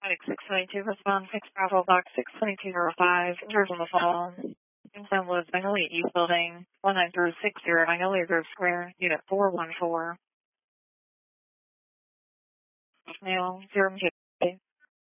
Medic 622, respond 6 Bravo Box 62205, injured in the fall. Incident was Magnolia East Building, 19060, Magnolia Grove Square, Unit 414. Mail 0